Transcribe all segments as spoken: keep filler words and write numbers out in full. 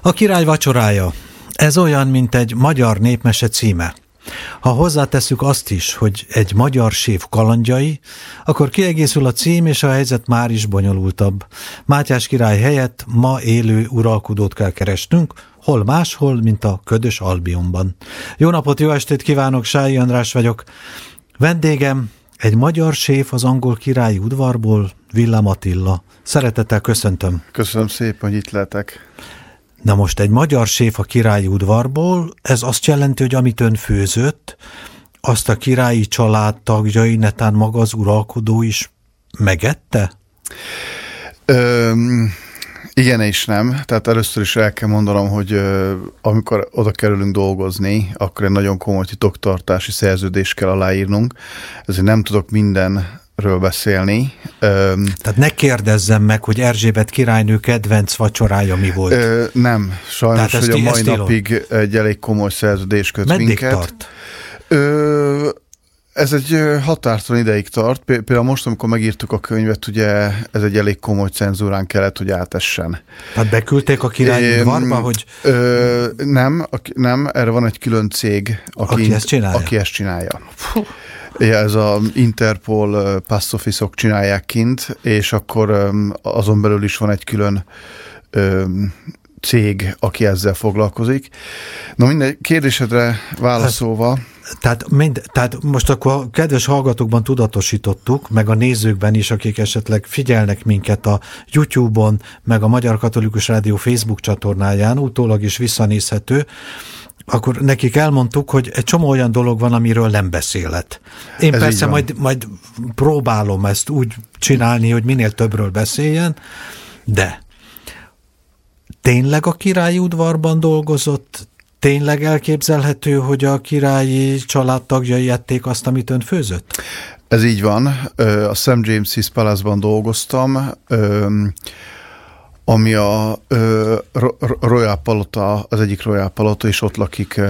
A király vacsorája. Ez olyan, mint egy magyar népmese címe. Ha hozzátesszük azt is, hogy egy magyar séf kalandjai, akkor kiegészül a cím, és a helyzet már is bonyolultabb. Mátyás király helyett ma élő uralkodót kell keresnünk, hol máshol, mint a ködös Albionban. Jó napot, jó estét kívánok, Sályi András vagyok. Vendégem egy magyar séf az angol királyi udvarból, Villam Attila. Szeretettel köszöntöm. Köszönöm szépen, hogy itt lehetek. Na most egy magyar séf a királyi udvarból, ez azt jelenti, hogy amit ön főzött, azt a királyi család tagjai, netán maga az uralkodó is megette? Ö, igen és nem. Tehát először is el kell mondanom, hogy ö, amikor oda kerülünk dolgozni, akkor egy nagyon komoly titoktartási szerződést kell aláírnunk. Ezért nem tudok minden ről beszélni. Tehát ne kérdezzem meg, hogy Erzsébet királynő kedvenc vacsorája mi volt. Ö, nem, sajnos, hogy a mai napig egy elég komoly szerződés köt Meddig minket. tart? Ö, ez egy határtalan ideig tart. Például most, amikor megírtuk a könyvet, ugye ez egy elég komoly cenzúrán kellett, hogy átessen. Tehát beküldték a királyi udvarba, hogy... Ö, nem, nem, erre van egy külön cég, aki, aki ezt csinálja. Aki ezt csinálja. Ja, ez az Interpol Pass Office-ok csinálják kint, és akkor azon belül is van egy külön öm, cég, aki ezzel foglalkozik. Na mindegy, kérdésedre válaszolva... Tehát, mind, tehát most akkor a kedves hallgatókban tudatosítottuk, meg a nézőkben is, akik esetleg figyelnek minket a YouTube-on, meg a Magyar Katolikus Rádió Facebook csatornáján, utólag is visszanézhető, akkor nekik elmondtuk, hogy egy csomó olyan dolog van, amiről nem beszélet. Én Ez persze majd, majd próbálom ezt úgy csinálni, hogy minél többről beszéljen, de tényleg a királyi udvarban dolgozott? Tényleg elképzelhető, hogy a királyi családtagjai ették azt, amit ön főzött? Ez így van. A Saint James's Palace-ban dolgoztam, ami a Royal Palota, az egyik Royal Palota, és ott lakik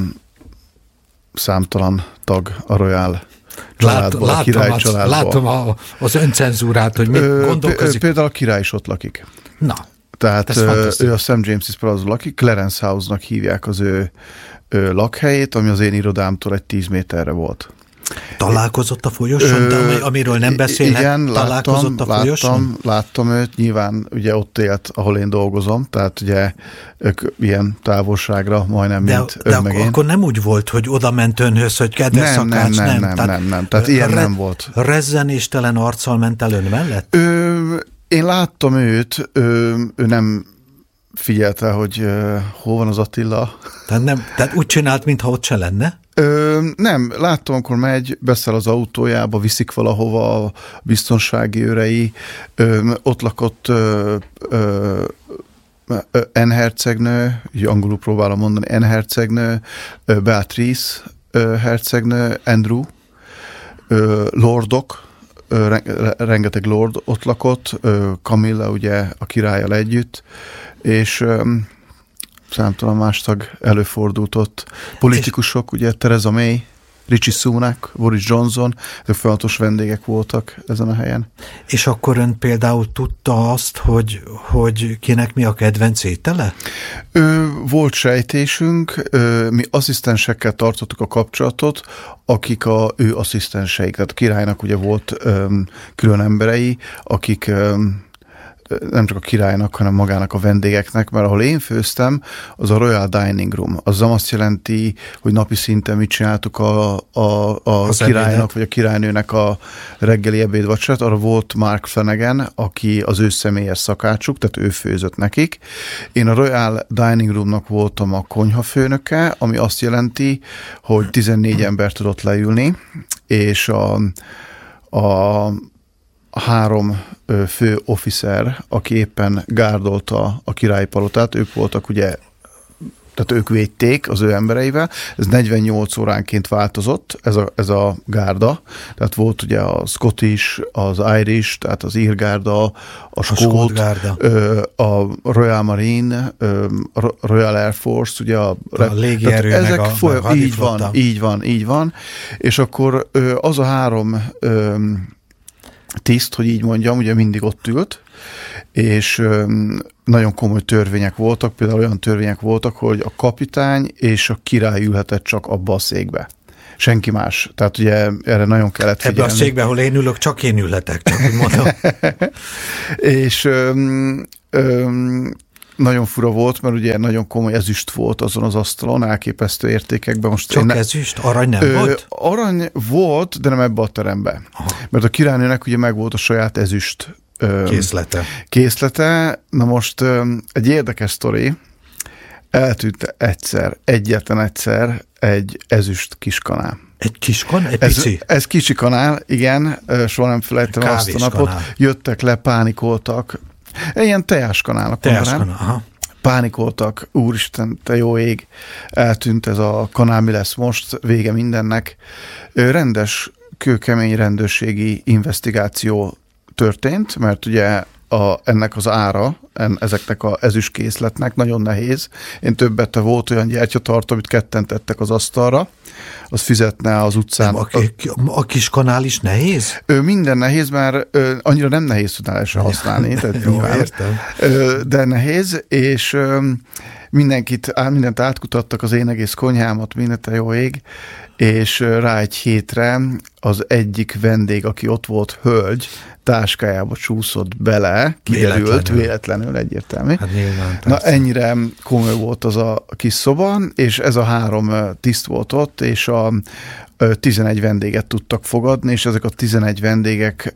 számtalan tag a Royal családból, Lát, a király az, családból. Látom a, az öncenzúrát, hogy mit Ö, gondolkozik. Például a király is ott lakik. Na, Tehát ő a Saint James's Palace lakik, Clarence House-nak hívják az ő, ő lakhelyét, ami az én irodámtól egy tíz méterre volt. Találkozott a folyosón, de amiről nem beszélhet, igen, találkozott láttam, a folyosón? Láttam, láttam őt, nyilván ugye ott élt, ahol én dolgozom, tehát ugye ők ilyen távolságra majdnem, de, mint de ön ak- meg én. akkor nem úgy volt, hogy oda ment önhöz, hogy kedves nem, szakács, nem, nem, nem. nem, nem, nem, tehát ilyen re- nem volt. Rezzenéstelen arccal ment el ön mellett? Ö, én láttam őt, ö, ő nem figyelte, hogy uh, hol van az Attila. Tehát, nem, tehát úgy csinált, mintha ott se lenne? Ö, nem, láttam, akkor megy, beszáll az autójába, viszik valahova a biztonsági őrei. Ö, ott lakott ö, ö, Anne hercegnő, angolul próbálom mondani, Anne hercegnő, Beatrice ö, hercegnő, Andrew, ö, lordok, ö, rengeteg lord ott lakott, ö, Camilla ugye a királlyal együtt, és ö, számtalan más tag előfordult ott. Politikusok, ugye Theresa May, Rishi Sunak, Boris Johnson, ezek folyamatos vendégek voltak ezen a helyen. És akkor ön például tudta azt, hogy, hogy kinek mi a kedvenc étele? Ö, volt sejtésünk, ö, mi asszisztensekkel tartottuk a kapcsolatot, akik a ő asszisztenseik. Tehát a királynak ugye volt ö, külön emberei, akik ö, nem csak a királynak, hanem magának a vendégeknek, mert ahol én főztem, az a Royal Dining Room. Az azt jelenti, hogy napi szinten mit csináltuk a, a, a királynak, ebédet, vagy a királynőnek a reggeli ebédvacsorát. Arra volt Mark Flanagan, aki az ő személyes szakácsuk, tehát ő főzött nekik. Én a Royal Dining Roomnak voltam a konyhafőnöke, ami azt jelenti, hogy tizennégy ember tudott leülni, és a, a a három fő officer, aki éppen gárdolta a királyi palotát, ők voltak ugye, tehát ők védték az ő embereivel, ez negyvennyolc óránként változott, ez a, ez a gárda, tehát volt ugye a Scottish, az Irish, tehát az írgárda, a skót, a Royal Marine, a Royal Air Force, ugye a, a légierő, ezek meg a, foly- meg így van, így van, így van, és akkor az a három tiszt, hogy így mondjam, ugye mindig ott ült, és nagyon komoly törvények voltak, például olyan törvények voltak, hogy a kapitány és a király ülhetett csak abba a székbe. Senki más. Tehát ugye erre nagyon kellett figyelni. Ebben a székben, ahol én ülök, csak én ülhetek, csak úgy mondom. és öm, öm, nagyon fura volt, mert ugye nagyon komoly ezüst volt azon az asztalon, elképesztő értékekben. Most csak ne... ezüst? Arany nem Ö, volt? Arany volt, de nem ebbe a terembe. Aha. Mert a királynőnek ugye meg volt a saját ezüst öm, készlete. Készlete. Na most öm, egy érdekes sztori. Eltűnt egyszer, egyetlen egyszer egy ezüst kiskanál. Egy kiskan? Egy ez, pici? Ez kicsi kanál, igen, soha nem felejtem azt a napot. Kanál. Jöttek le, pánikoltak. Ilyen teáskanálnak. Teáskanál, aha. Pánikoltak, úristen, te jó ég, eltűnt ez a kanál, mi lesz most, vége mindennek. Rendes, kőkemény rendőrségi investigáció történt, mert ugye A, ennek az ára, en, ezeknek az ezüstkészletnek nagyon nehéz. Én többet volt olyan gyertyatartó, amit ketten tettek az asztalra, az fizetne az utcán. Nem, a, a kis kanál is nehéz? Ő, minden nehéz, mert ö, annyira nem nehéz tudnál se használni. Tehát Jó, nyilván, értem. Ö, de nehéz, és ö, mindenkit, mindent átkutattak, az én egész konyhámat, mindent a jó ég, és rá egy hétre az egyik vendég, aki ott volt, hölgy, táskájába csúszott bele, kiderült, véletlenül, véletlenül egyértelmű. Hát nyilván, Na ennyire komoly volt az a kis szoba, és ez a három tiszt volt ott, és a tizenegy vendéget tudtak fogadni, és ezek a tizenegy vendégek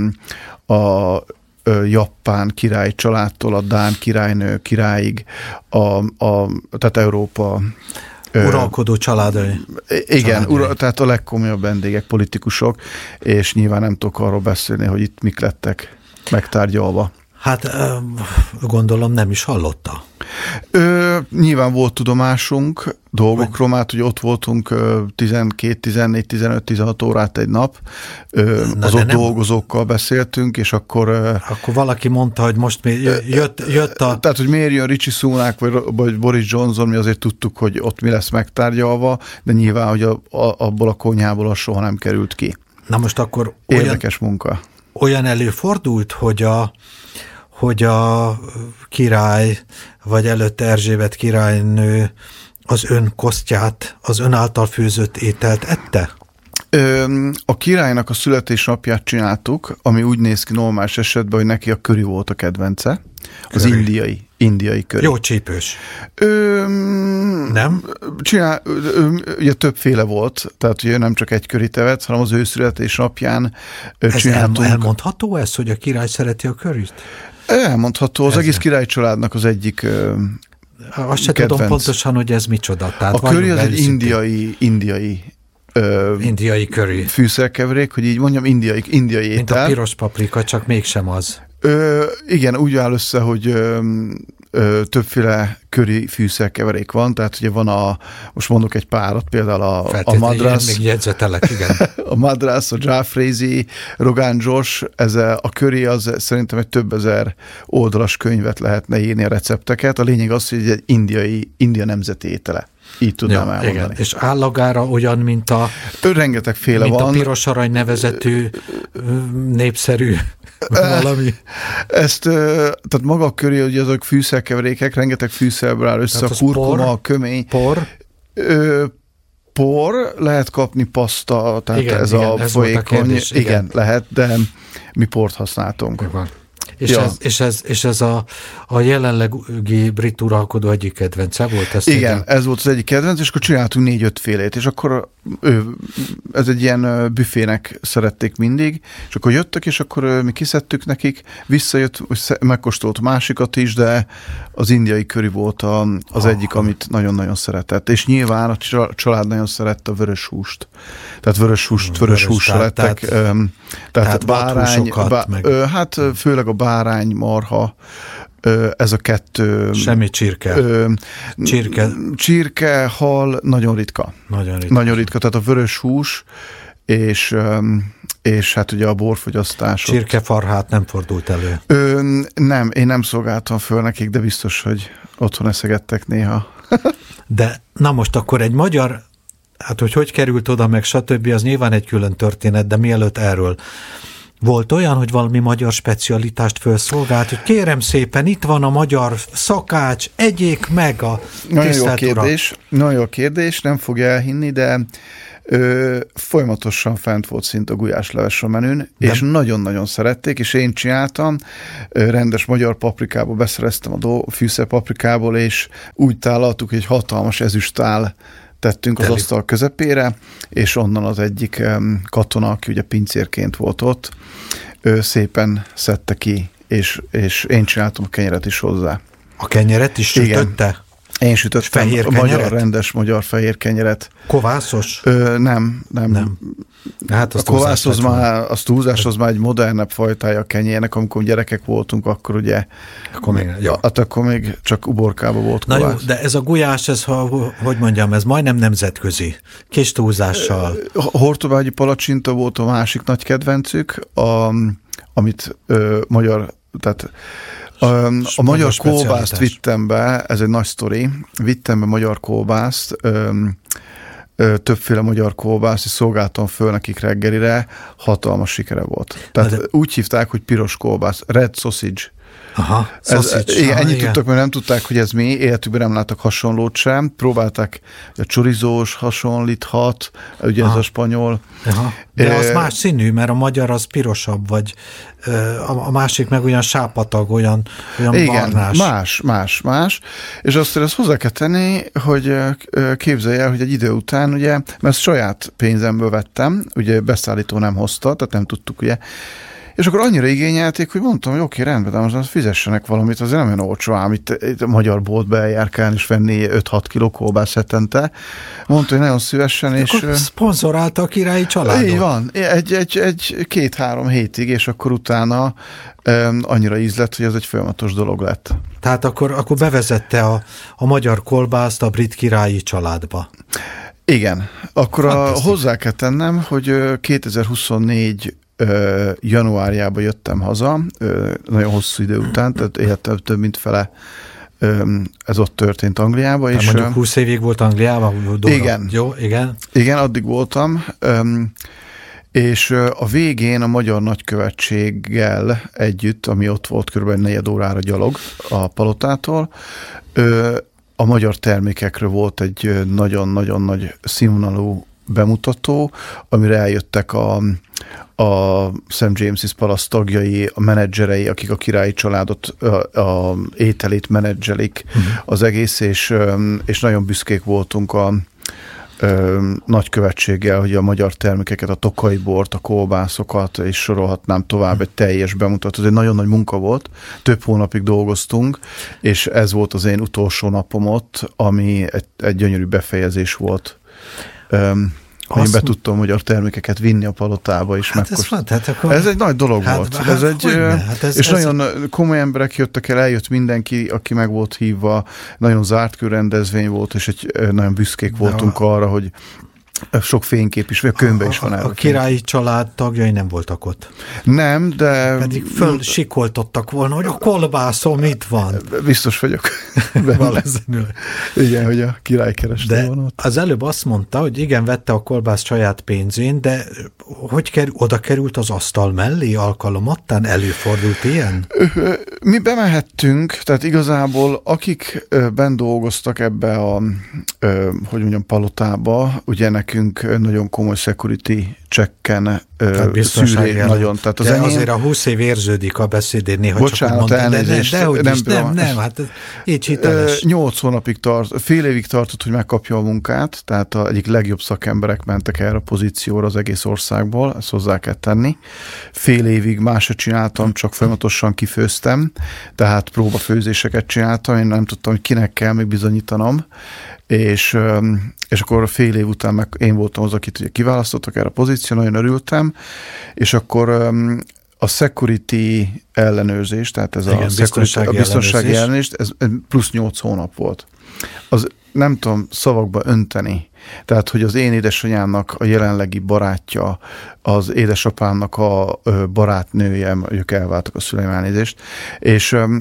a japán király családtól a dán királynő királyig, a, a, tehát Európa uralkodó családai. Igen, ura, tehát a legkomolyabb vendégek, politikusok, és nyilván nem tudok arról beszélni, hogy itt mik lettek megtárgyalva. Hát gondolom nem is hallotta. Ö, nyilván volt tudomásunk dolgokról, mert hogy ott voltunk tizenkét, tizennégy, tizenöt, tizenhat órát egy nap, ö, az ott nem... dolgozókkal beszéltünk, és akkor... Akkor valaki mondta, hogy most mi jött, jött a... Tehát, hogy miért jön Richie Sunak, vagy, vagy Boris Johnson, mi azért tudtuk, hogy ott mi lesz megtárgyalva, de nyilván, hogy a, a, abból a konyhából az soha nem került ki. Na most akkor... Érdekes olyan, munka. Olyan előfordult, hogy a hogy a király, vagy előtte Erzsébet királynő az ön kosztját, az ön által főzött ételt ette? Ö, a királynak a születésnapját csináltuk, ami úgy néz ki normális esetben, hogy neki a köri volt a kedvence. Az köri. indiai, indiai köri. Jó csípős. Ö, nem? Csinál, ö, ugye többféle volt, tehát ugye nem csak egy körit evett, hanem az ő születésnapján csináltunk. Ez elmondható ez, hogy a király szereti a körit? Elmondható, az ez egész király családnak az egyik ö, Azt se tudom pontosan, hogy ez micsoda. Tehát a köri az egy indiai, indiai Ö, indiai curry. Fűszerkeverék, hogy így mondjam, indiai, indiai étel. Mint a piros paprika, csak mégsem az. Ö, igen, úgy áll össze, hogy ö, ö, többféle curry fűszerkeverék van, tehát ugye van a, most mondok egy párat, például a, a madras. Még jegyzetelek, igen. A madras, a jalfrezi, Rogan Josh, ez a, a curry az szerintem egy több ezer oldalas könyvet lehetne írni a recepteket. A lényeg az, hogy egy indiai, India nemzeti étele. Így tudnám ja, elmondani. Igen. És állagára olyan, mint a ő rengeteg féle mint van. a piros arany nevezetű népszerű valami. Ezt, tehát maga köré, hogy azok fűszerkeverékek, rengeteg fűszerből áll össze, tehát a kurkuma, a kömény. Por? Ö, por, lehet kapni paszta, tehát igen, ez igen, a ez folyékony. A kérdés, igen, igen, lehet, de mi port használtunk. Igen. És, ja. ez, és, ez, és ez a, a jelenlegi brit uralkodó egyik kedvence volt? Ezt igen, igen, ez volt az egyik kedvenc, és akkor csináltunk négy-öt félét, és akkor ő, ez egy ilyen büfének szerették mindig, és akkor jöttek, és akkor mi kiszedtük nekik, visszajött, megkóstolt másikat is, de az indiai curry volt a, az ah. egyik, amit nagyon-nagyon szeretett. És nyilván a család nagyon szerette a vörös húst. Tehát vörös húst, vörös húsra lettek. Tehát, um, tehát, tehát bárány, bá, ö, hát főleg a bárány, marha, ö, ez a kettő. Semmi csirke. Ö, csirke. Csirke, hal, nagyon ritka. Nagyon ritka. Nagyon ritka, tehát a vörös hús, és, és hát ugye a borfogyasztás. Csirkefarhát nem fordult elő? Ö, nem, én nem szolgáltam föl nekik, de biztos, hogy otthon eszegettek néha. De na most akkor egy magyar, hát hogy hogy került oda, meg stb., az nyilván egy külön történet, de mielőtt erről. Volt olyan, hogy valami magyar specialitást felszolgált, hogy kérem szépen, itt van a magyar szakács, egyék meg a Nagyon jó kérdés, nagyon jó kérdés, nem fogja elhinni, de ö, folyamatosan fent volt szint a gulyásleves a menün, de... és nagyon-nagyon szerették, és én csináltam, ö, rendes magyar paprikából beszereztem a do, fűszerpaprikából, és úgy tálaltuk, hogy egy hatalmas ezüstál tettünk az Deli. asztal közepére, és onnan az egyik um, katona, aki ugye pincérként volt ott, ő szépen szedte ki, és, és én csináltam a kenyeret is hozzá. A kenyeret is sütötte? Én sütöttem fehér a magyar, kenyeret? rendes magyar fehér kenyeret. Kovászos? Ö, nem, nem. nem. Hát a kovász az már, az túlzás, az már egy modernebb fajtája a kenyérnek, amikor gyerekek voltunk, akkor ugye, akkor még, jó. Hát akkor még csak uborkába volt Na kovász. jó, de ez a gulyás, ez, ha, hogy mondjam, ez majdnem nemzetközi, kis túlzással. Hortobágyi palacsinta volt a másik nagy kedvencük, a, amit ö, magyar, tehát A, a magyar kolbászt vittem be, ez egy nagy sztori, vittem be magyar kolbászt, ö, ö, többféle magyar kolbászt, és szolgáltam föl nekik reggelire, hatalmas sikere volt. Tehát de... úgy hívták, hogy piros kolbász, red sausage. Aha, sausage. Ez, igen, ennyit igen. tudtak, mert nem tudták, hogy ez mi, életükben nem láttak hasonlót sem. Próbálták, a chorizós hasonlíthat, ugye Aha. ez a spanyol. Aha. De az e... más színű, mert a magyar az pirosabb, vagy a másik meg olyan sápatag, olyan, olyan igen, barnás. más, más, más. És azt ezt hozzá kell tenni, hogy képzelj el, hogy egy idő után, ugye, mert saját pénzemből vettem, ugye beszállító nem hozta, tehát nem tudtuk, ugye, és akkor annyira igényelték, hogy mondtam, hogy oké, rendben, de most fizessenek valamit, azért nem olyan olcsó ám itt, itt a magyar boltba eljárkálni és venni öt-hat kiló kolbász hetente. Mondta, hogy nagyon szívesen, és... Akkor szponzorálta a királyi családot. Így van, egy, egy, egy két-három hétig, és akkor utána um, annyira ízlett, hogy ez egy folyamatos dolog lett. Tehát akkor, akkor bevezette a, a magyar kolbászt a brit királyi családba. Igen. Akkor a, hozzá kell tennem, hogy kétezer-huszonnégy januárjában jöttem haza, nagyon hosszú idő után, tehát életem több mint fele ez ott történt Angliában. És mondjuk húsz évig volt Angliában? Dóra. Igen. Jó, igen. Igen, addig voltam, és a végén a magyar nagykövetséggel együtt, ami ott volt körülbelül negyed órára gyalog a palotától, a magyar termékekről volt egy nagyon-nagyon nagy színvonalú bemutató, amire eljöttek a, a Saint James's Palace tagjai, a menedzserei, akik a királyi családot, a, a ételét menedzselik uh-huh. az egész, és, és nagyon büszkék voltunk a, a nagykövetséggel, hogy a magyar termékeket, a tokai bort, a kolbászokat, és sorolhatnám tovább, egy teljes bemutató. Ez egy nagyon nagy munka volt, több hónapig dolgoztunk, és ez volt az én utolsó napom ott, ami egy, egy gyönyörű befejezés volt. Um, hogy én be tudtam magyar termékeket vinni a palotába is. Hát ez, van, hát akkor... ez egy nagy dolog hát, volt. Hát, ez egy, hát ez, és ez... nagyon komoly emberek jöttek el, eljött mindenki, aki meg volt hívva, nagyon zárt körrendezvény volt, és egy, nagyon büszkék voltunk a... arra, hogy sok fénykép is, vagy a könyvben is van. A, a királyi család tagjai nem voltak ott. Nem, de... Pedig fölsikoltottak volna, hogy a kolbászom itt van. Biztos vagyok. Valószínűleg. Igen, hogy a király kereste van ott. Az előbb azt mondta, hogy igen, vette a kolbász saját pénzén, de hogy kerül, oda került az asztal mellé alkalomattán? Előfordult ilyen? Mi bemehettünk, tehát igazából akik benn dolgoztak ebbe a, hogy mondjam, palotába, ugye nekünk nagyon komoly security checken szűré nagyon. Tehát az de enyém... azért a húsz év érződik a beszédén néha. Bocsánat, csak elnézést. De, de, de, nem, is, nem, nem, hát ez így hiteles. Nyolc hónapig tart, fél évig tartott, hogy megkapja a munkát, tehát a egyik legjobb szakemberek mentek erre a pozícióra az egész országból, ezt hozzá kell tenni. Fél évig másra csináltam, csak folyamatosan kifőztem, tehát próbafőzéseket csináltam, én nem tudtam, hogy kinek kell még bizonyítanom, és, és akkor fél év után meg én voltam az, akit ugye kiválasztottak erre a pozíció, nagyon örültem, és akkor a security ellenőrzés, tehát ez igen, a, biztonsági a biztonsági ellenőrzés, ez plusz nyolc hónap volt. Az nem tudom szavakba önteni. Tehát, hogy az én édesanyámnak a jelenlegi barátja, az édesapámnak a barátnője, ők elváltak a szüleim elnézést, és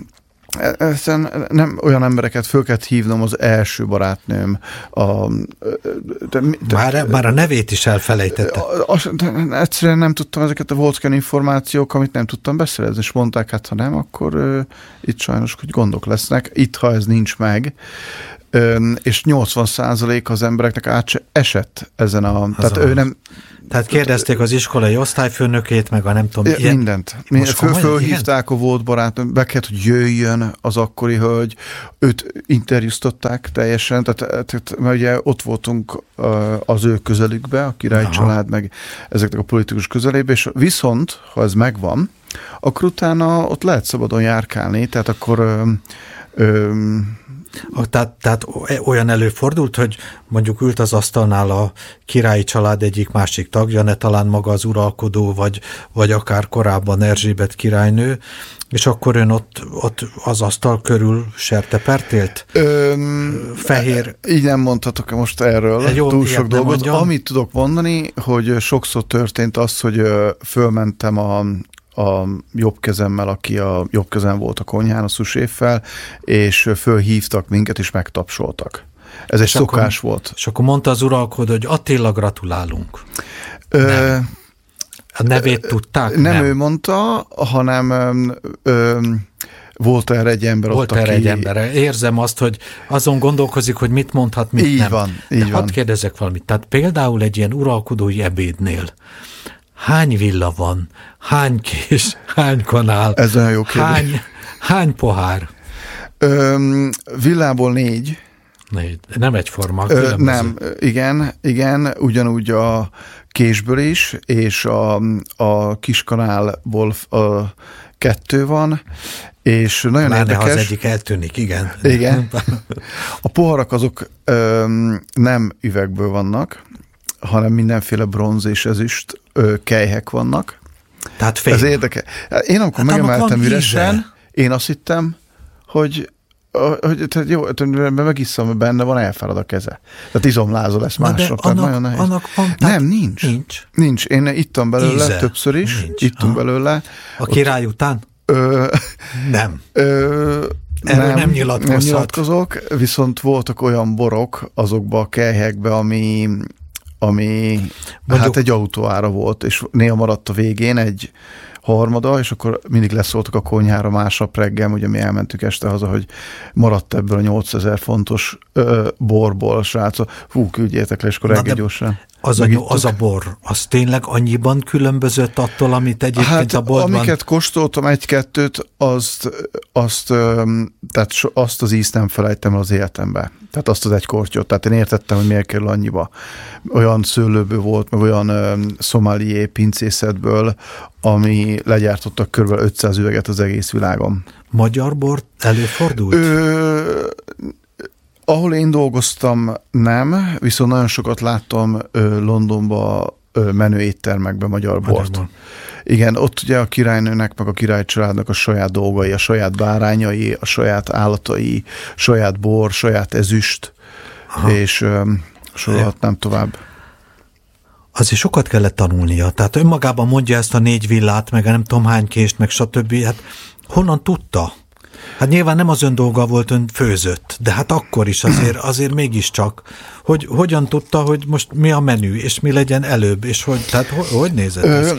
Ezen nem olyan embereket föl kellett hívnom, az első barátnőm. A, de, de, már, már a nevét is elfelejtette. Egyszerűen nem tudtam ezeket, volt olyan információk, amit nem tudtam beszerezni, és mondták, hát ha nem, akkor uh, itt sajnos hogy gondok lesznek. Itt, ha ez nincs meg, um, és nyolcvan százalék az embereknek át se esett ezen a... Az tehát az. Ő nem... Tehát kérdezték az iskolai osztályfőnökét, meg a nem tudom... Ilyen, mindent. Föl, fölhívták a volt barátom, be kellett, hogy jöjjön az akkori hölgy, őt interjúztatták teljesen, tehát, tehát mert ugye ott voltunk az ő közelükbe, a Király Aha. család, meg ezeknek a politikus közelébe, és viszont, ha ez megvan, akkor utána ott lehet szabadon járkálni, tehát akkor... Ö, ö, Tehát, tehát olyan előfordult, hogy mondjuk ült az asztalnál a királyi család egyik másik tagja, ne talán maga az uralkodó, vagy, vagy akár korábban Erzsébet királynő, és akkor ön ott, ott az asztal körül sertepert élt? Öm, Fehér... Így nem mondhatok most erről jó, túl sok dolgot. Mondjam. Amit tudok mondani, hogy sokszor történt az, hogy fölmentem a a jobb kezemmel, aki a jobb kezem volt a konyhán, a szuséffel, és fölhívtak minket, és megtapsoltak. Ez egy és szokás akkor, volt. És akkor mondta az uralkodó, hogy Attila, gratulálunk. Ö, nem. A nevét tudták? Nem, nem ő mondta, hanem ö, ö, volt erre egy ember volt ott, erre aki... egy ember. Érzem azt, hogy azon gondolkozik, hogy mit mondhat, mit így nem. Van, így De van. hadd kérdezek valamit. Tehát például egy ilyen uralkodói ebédnél hány villa van? Hány kés? Hány kanál? Ez olyan jó kérdés. Hány, hány pohár? Öm, villából négy. Négy. Nem egyforma. Ö, nem, igen, igen, ugyanúgy a késből is, és a, a kiskanálból a kettő van, és nagyon Láne, érdekes. ha az egyik eltűnik, igen. Igen. A poharak azok öm, nem üvegből vannak, hanem mindenféle bronz és ezüst ö, kelyhek vannak. Tehát fém. Ez érdekes. Én amikor hát megemeltem üresen, én azt hittem, hogy, hogy tehát jó, megisszam, benne van, elfárad a keze. Tehát izomlázó lesz másnap. Annak, nagyon nehéz. Annak van, nem, nincs. Nincs. Nincs. Én ittam belőle íze. Többször is. Nincs. Ittunk ha. belőle. A király Ott, után? Ö, nem. Ö, Erről nem, nem nyilatkozhat. Nem nyilatkozok, viszont voltak olyan borok azokba a kelyhekbe, ami... ami mondjuk, hát egy autóára volt, és néha maradt a végén egy harmada, és akkor mindig leszóltak a konyhára másnap reggel, ugye mi elmentük este haza, hogy maradt ebből a nyolcezer fontos ö, borból, srácok. Hú, küldjétek le, és akkor reggel gyorsan. Az a, az a bor, az tényleg annyiban különbözött attól, amit egyébként hát, a borban... amiket kóstoltam egy-kettőt, azt, azt, tehát azt az ízt nem felejtem az életembe. Tehát azt az egy kortyot. Tehát én értettem, hogy miért kerül annyiba. Olyan szőlőből volt, meg olyan szomalié pincészetből, ami legyártottak kb. ötszáz üveget az egész világon. Magyar bor előfordult? Ö, ahol én dolgoztam, nem, viszont nagyon sokat láttam ö, Londonba ö, menő éttermekben magyar bort. Magyarban. Igen, ott ugye a királynőnek, meg a királycsaládnak a saját dolgai, a saját bárányai, a saját állatai, saját bor, saját ezüst, Aha. és ö, sorolhatnám tovább. Azért sokat kellett tanulnia. Tehát önmagában mondja ezt a négy villát, meg nem tudom hány kést, meg stb. Hát honnan tudta? Hát nyilván nem az ön dolga volt, ön főzött, de hát akkor is azért, azért mégiscsak, hogy hogyan tudta, hogy most mi a menü, és mi legyen előbb, és hogy, tehát hogy, hogy nézett ez?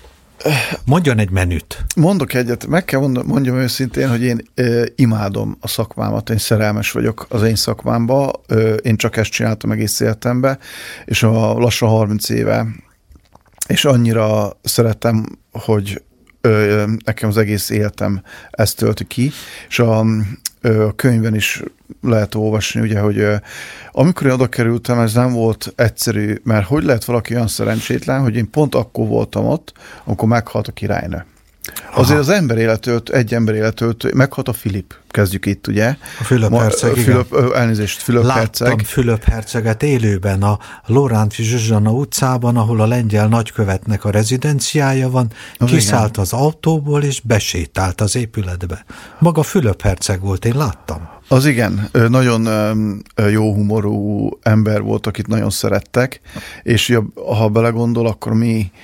Mondjon egy menüt. Mondok egyet, meg kell mondom, mondjam őszintén, hogy én ö, imádom a szakmámat, én szerelmes vagyok az én szakmámba, ö, én csak ezt csináltam egész életemben, és a lassan harminc éve, és annyira szeretem, hogy ö, nekem az egész életem ezt tölti ki, és a, ö, a könyvben is lehet olvasni, ugye, hogy ö, amikor én oda kerültem, ez nem volt egyszerű, mert hogy lehet valaki olyan szerencsétlen, hogy én pont akkor voltam ott, amikor meghalt a királynő. Azért az ember életölt, egy ember életölt, meghalt a Filip, kezdjük itt, ugye? A Fülöp herceg, Fülöp, igen. Elnézést, Fülöp Láttam herceg. Láttam Fülöp herceget élőben a Lóránci Zsuzsanna utcában, ahol a lengyel nagykövetnek a rezidenciája van, az kiszállt igen. az autóból, és besétált az épületbe. Maga Fülöp herceg volt, én láttam. Az igen, nagyon jó humorú ember volt, akit nagyon szerettek, és ha belegondol, akkor mi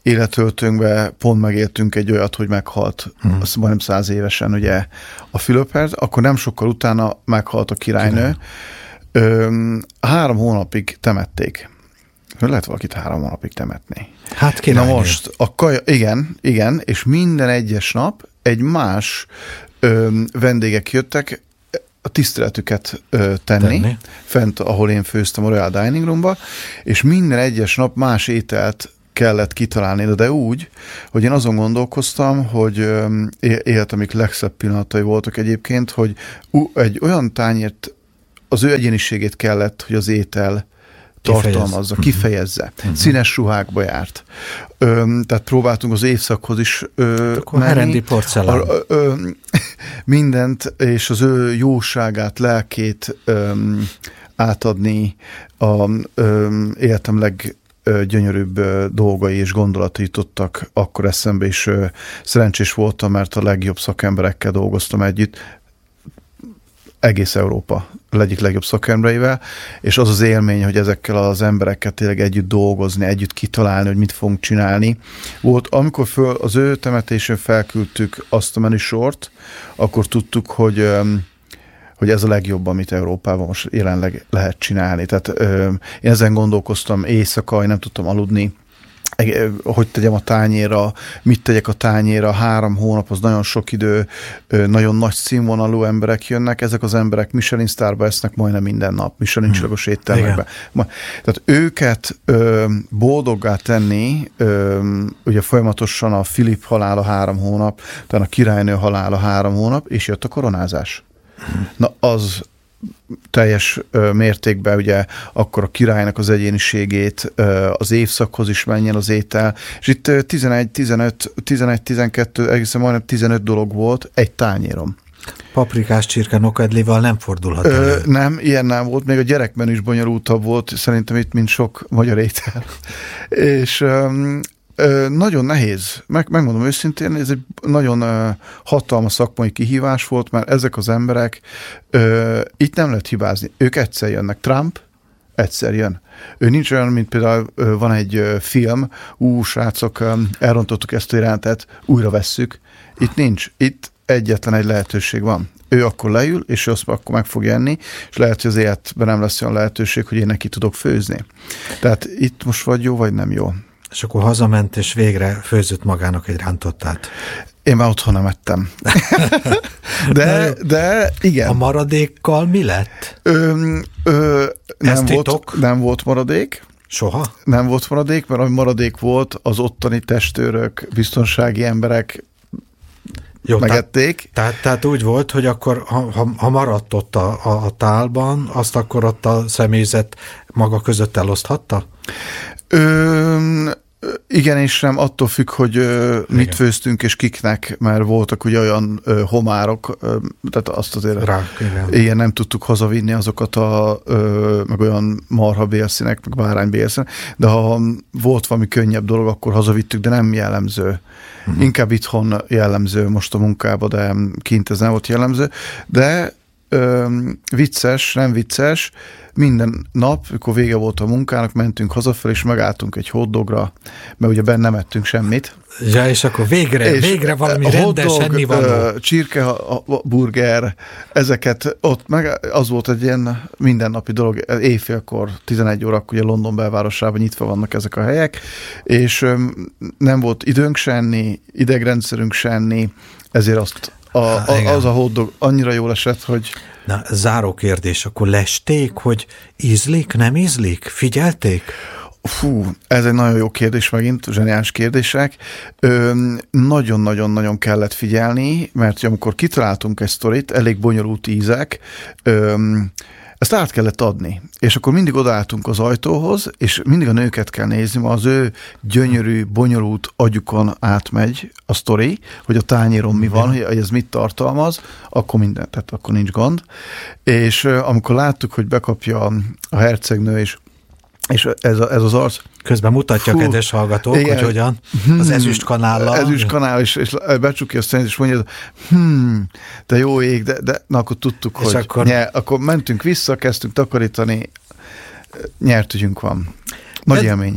élettöltőnkben pont megéltünk egy olyat, hogy meghalt, hmm. azt majdnem száz évesen ugye a Fülöp-herceg, akkor nem sokkal utána meghalt a királynő. Ö, három hónapig temették. Lehet valakit három hónapig temetni. Hát királynő. Na most, a kaja, igen, igen, és minden egyes nap egy más ö, vendégek jöttek a tiszteletüket ö, tenni, tenni, fent, ahol én főztem a Royal Dining Roomba, és minden egyes nap más ételt kellett kitalálni, de úgy, hogy én azon gondolkoztam, hogy életemik legszebb pillanatai voltak egyébként, hogy egy olyan tányért, az ő egyéniségét kellett, hogy az étel tartalmazza, kifejezze. Uh-huh. Színes ruhákba járt. Ö, tehát próbáltunk az évszakhoz is ö, akkor herendi porcelán. A, ö, mindent, és az ő jóságát, lelkét ö, átadni a ö, életem leg gyönyörűbb dolgai és gondolatai jutottak akkor eszembe, és szerencsés voltam, mert a legjobb szakemberekkel dolgoztam együtt, egész Európa egyik legjobb szakembereivel, és az az élmény, hogy ezekkel az emberekkel tényleg együtt dolgozni, együtt kitalálni, hogy mit fogunk csinálni. Volt, amikor föl, az ő temetésén felküldtük azt a menüsort, akkor tudtuk, hogy hogy ez a legjobb, amit Európában most jelenleg lehet csinálni. Tehát ö, én ezen gondolkoztam éjszaka, én nem tudtam aludni, hogy tegyem a tányérra, mit tegyek a tányérra, három hónap, az nagyon sok idő, ö, nagyon nagy színvonalú emberek jönnek, ezek az emberek Michelin sztárba esznek majdnem minden nap, Michelin csillagos hmm. éttermekbe. Tehát őket ö, boldoggá tenni, ö, ugye folyamatosan a Filip halála három hónap, utána a királynő halála három hónap, és jött a koronázás. Na az teljes ö, mértékben ugye akkor a királynak az egyéniségét ö, az évszakhoz is menjen az étel, és itt tizenegy, tizenöt, tizenegy, tizenkettő, egészen majdnem tizenöt dolog volt egy tányérom. Paprikás csirke nokedlival nem fordulhat elő. Ö, nem, ilyen nem volt, még a gyerekben is bonyolultabb volt, szerintem itt mint sok magyar étel. És ö, Ö, nagyon nehéz, Meg, megmondom őszintén, ez egy nagyon ö, hatalmas szakmai kihívás volt, mert ezek az emberek, ö, itt nem lehet hibázni, ők egyszer jönnek. Trump egyszer jön. Ő nincs olyan, mint például ö, van egy ö, film, ú, srácok, ö, elrontottuk ezt a jelentet, újra vesszük. Itt nincs, itt egyetlen egy lehetőség van. Ő akkor leül, és ő azt akkor meg fog enni, és lehet, hogy az életben nem lesz olyan lehetőség, hogy én neki tudok főzni. Tehát itt most vagy jó, vagy nem jó. És akkor hazament, és végre főzött magának egy rántottát. Én már otthon nem ettem. de, de igen. A maradékkal mi lett? Ö, ö, nem, volt, nem volt maradék. Soha? Nem volt maradék, mert ami maradék volt, az ottani testőrök, biztonsági emberek Jó, megették. Tehát, tehát, tehát úgy volt, hogy akkor, ha, ha, ha maradt ott a, a, a tálban, azt akkor ott a személyzet maga között eloszthatta? Ö, igen és nem, attól függ, hogy ö, mit főztünk és kiknek, mert voltak ugye olyan ö, homárok, ö, tehát azt azért Rák, igen. igen, nem tudtuk hazavinni azokat a, ö, meg olyan marha bélszínek, meg bárány bélszínek, de ha volt valami könnyebb dolog, akkor hazavittük, de nem jellemző. Uh-huh. Inkább itthon jellemző most a munkába, de kint ez nem volt jellemző, de ö, vicces, nem vicces, minden nap, amikor vége volt a munkának, mentünk hazafelé, és megálltunk egy hotdogra, mert ugye benne nem ettünk semmit. Ja, és akkor végre, és végre valami rendes ennivaló. Csirkeburger, ezeket ott meg, az volt egy ilyen mindennapi dolog, éjfélkor, tizenegy órakor, ugye London belvárosában nyitva vannak ezek a helyek, és nem volt időnk se enni, idegrendszerünk se enni, ezért azt a, a, az a hotdog annyira jól esett, hogy... Na, záró kérdés, akkor lesték, hogy ízlik, nem ízlik? Figyelték? Fú, ez egy nagyon jó kérdés megint, zseniális kérdések. Nagyon-nagyon-nagyon kellett figyelni, mert amikor kitaláltunk egy sztorit, elég bonyolult ízek, öm, ezt át kellett adni. És akkor mindig odaálltunk az ajtóhoz, és mindig a nőket kell nézni, mert az ő gyönyörű, bonyolult agyukon átmegy a sztori, hogy a tányéron mi van, hogy ez mit tartalmaz, akkor minden, tehát akkor nincs gond. És amikor láttuk, hogy bekapja a hercegnő, és És ez, a, ez az arc... Közben mutatja a kedves hallgatók, igen, hogy hogyan az ezüst kanállal. Ezüst kanál, és, és becsukja a szemét, és mondja, hmm, de jó ég, de, de na, akkor tudtuk, és hogy akkor... Nye, akkor mentünk vissza, kezdtünk takarítani, nyert ügyünk van. Nagy de, élmény.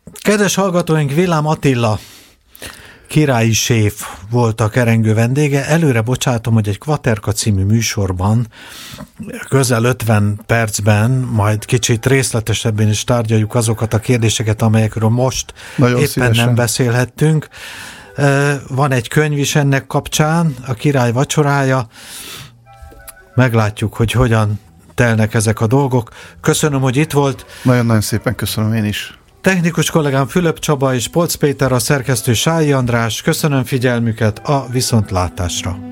Kedves hallgatóink, Villám Attila királyi séf volt a kerengő vendége. Előre bocsátom, hogy egy Kvaterka című műsorban közel ötven percben majd kicsit részletesebben is tárgyaljuk azokat a kérdéseket, amelyekről most Nagyon éppen szívesen. nem beszélhettünk. Van egy könyv is ennek kapcsán, a Király vacsorája. Meglátjuk, hogy hogyan telnek ezek a dolgok. Köszönöm, hogy itt volt. Nagyon-nagyon szépen köszönöm én is. Technikus kollégám Fülöp Csaba és Polc Péter, a szerkesztő Sályi András. Köszönöm figyelmüket, a viszontlátásra.